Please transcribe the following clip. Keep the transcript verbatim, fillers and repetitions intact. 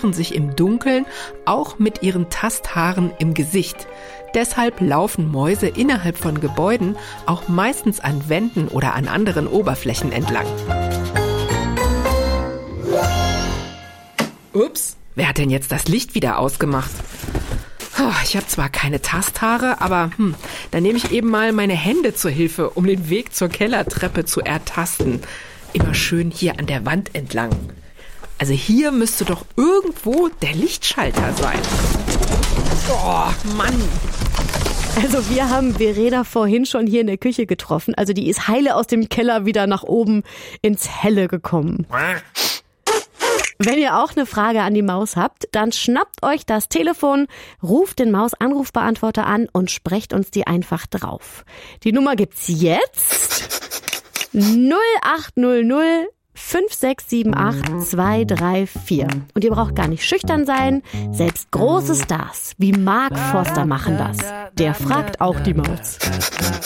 orientieren sich im Dunkeln auch mit ihren Tasthaaren im Gesicht. Deshalb laufen Mäuse innerhalb von Gebäuden auch meistens an Wänden oder an anderen Oberflächen entlang. Ups, wer hat denn jetzt das Licht wieder ausgemacht? Ich habe zwar keine Tasthaare, aber hm, dann nehme ich eben mal meine Hände zur Hilfe, um den Weg zur Kellertreppe zu ertasten. Immer schön hier an der Wand entlang. Also hier müsste doch irgendwo der Lichtschalter sein. Oh, Mann. Also wir haben Verena vorhin schon hier in der Küche getroffen. Also die ist heile aus dem Keller wieder nach oben ins Helle gekommen. Wenn ihr auch eine Frage an die Maus habt, dann schnappt euch das Telefon, ruft den Maus-Anrufbeantworter an und sprecht uns die einfach drauf. Die Nummer gibt's jetzt null acht null null fünf sechs sieben acht zwei drei vier. Und ihr braucht gar nicht schüchtern sein. Selbst große Stars wie Mark Forster machen das. Der fragt auch die Maus.